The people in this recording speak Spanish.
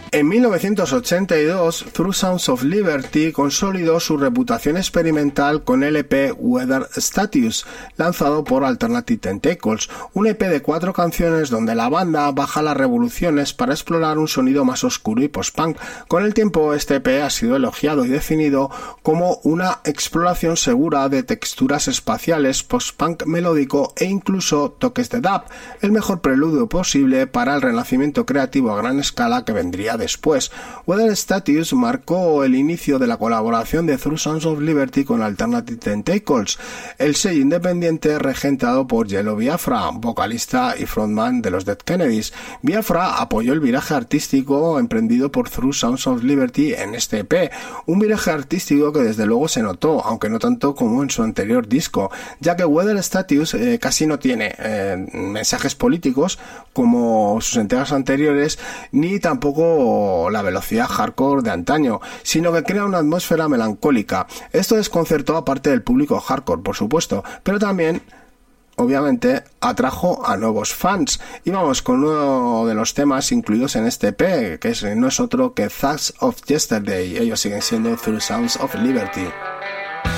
En 1982, Through Sounds of Liberty consolidó su reputación experimental con el EP Weather Status, lanzado por Alternative Tentacles, un EP de 4 canciones donde la banda baja las revoluciones para explorar un sonido más oscuro y post-punk. Con el tiempo, este EP ha sido elogiado y definido como una exploración segura de texturas espaciales, post-punk melódico e incluso toques de dub, el mejor preludio posible para el renacimiento creativo a gran escala que vendría después. Weather Status marcó el inicio de la colaboración de Through Sounds of Liberty con Alternative Tentacles, el sello independiente regentado por Jello Biafra, vocalista y frontman de los Dead Kennedys. Biafra apoyó el viraje artístico emprendido por Through Sounds of Liberty en este EP, un viraje artístico que desde luego se notó, aunque no tanto como en su anterior disco, ya que Weather Status casi no tiene mensajes políticos como sus entregas anteriores, ni tampoco la velocidad hardcore de antaño, sino que crea una atmósfera melancólica. Esto desconcertó a parte del público hardcore, por supuesto, pero también obviamente atrajo a nuevos fans. Y vamos con uno de los temas incluidos en este EP, que no es otro que Thugs of Yesterday. Ellos siguen siendo Through Sounds of Liberty.